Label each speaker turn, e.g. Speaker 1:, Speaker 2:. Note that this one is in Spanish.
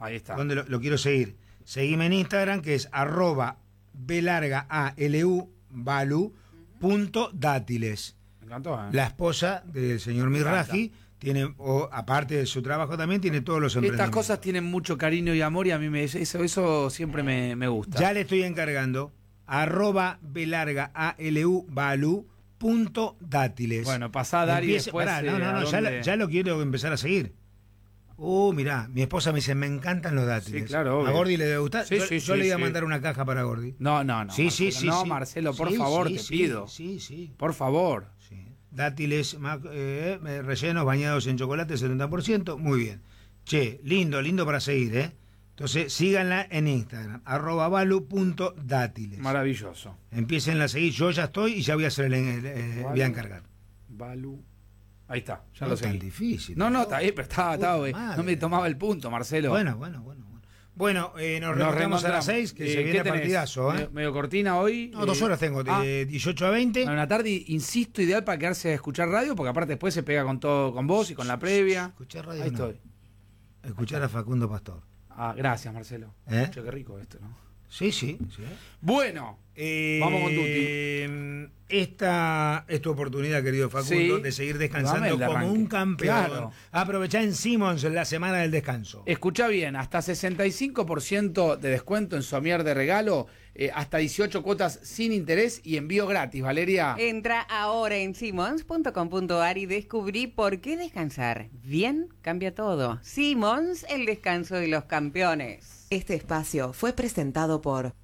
Speaker 1: Ahí está.
Speaker 2: ¿Dónde lo quiero seguir? Seguime en Instagram, que es @balu.dátiles.
Speaker 1: Me encantó, ¿eh?
Speaker 2: La esposa del señor Miraji tiene, aparte de su trabajo también, tiene todos los emprendimientos.
Speaker 1: Estas cosas tienen mucho cariño y amor y a mí eso siempre me gusta.
Speaker 2: Ya le estoy encargando @balu.dátiles.
Speaker 1: Bueno, pasá a dar y después...
Speaker 2: ya lo quiero empezar a seguir. Mirá, mi esposa me dice, me encantan los dátiles.
Speaker 1: Sí, claro, obvio.
Speaker 2: ¿A Gordi le debe gustar?
Speaker 1: Sí,
Speaker 2: yo le iba a mandar una caja para Gordi.
Speaker 1: No.
Speaker 2: Sí,
Speaker 1: Marcelo,
Speaker 2: sí.
Speaker 1: Marcelo, por favor, te pido.
Speaker 2: Sí.
Speaker 1: Por favor.
Speaker 2: Sí. Dátiles rellenos bañados en chocolate, 70%. Muy bien. Che, lindo para seguir, ¿eh? Entonces, síganla en Instagram, @balu.dátiles.
Speaker 1: Maravilloso.
Speaker 2: Empiecenla a seguir. Yo ya estoy y ya voy a hacer voy a encargar.
Speaker 1: Balu. Ahí está, ya
Speaker 2: No
Speaker 1: lo
Speaker 2: es tan
Speaker 1: seguí.
Speaker 2: difícil.
Speaker 1: No, está bien, pero estaba no me tomaba el punto, Marcelo.
Speaker 2: Bueno. Bueno, nos reencontramos a las 6, que se viene
Speaker 1: ¿qué tenés?
Speaker 2: partidazo,
Speaker 1: ¿Medio cortina hoy?
Speaker 2: No, 2 horas tengo, de 18 a 20.
Speaker 1: Una tarde, insisto, ideal para quedarse a escuchar radio, porque aparte después se pega con todo, con vos y con la previa.
Speaker 2: Escuchar radio.
Speaker 1: Ahí estoy.
Speaker 2: Escuchar a Facundo Pastor.
Speaker 1: Gracias, Marcelo.
Speaker 2: ¿Eh?
Speaker 1: Che, qué rico esto, ¿no?
Speaker 2: Sí.
Speaker 1: Bueno, vamos con Tuti.
Speaker 2: Esta es tu oportunidad, querido Facundo, de seguir descansando como un campeón.
Speaker 1: Claro.
Speaker 2: Aprovechá en Simmons la semana del descanso.
Speaker 1: Escuchá bien, hasta 65% de descuento en somier de regalo, hasta 18 cuotas sin interés y envío gratis, Valeria.
Speaker 3: Entra ahora en simmons.com.ar y descubrí por qué descansar bien cambia todo. Simmons, el descanso de los campeones.
Speaker 4: Este espacio fue presentado por